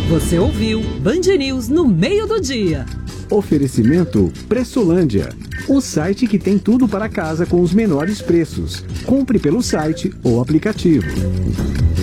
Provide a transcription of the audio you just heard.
Você ouviu Band News no meio do dia. Oferecimento Pressolândia, o site que tem tudo para casa com os menores preços. Compre pelo site ou aplicativo.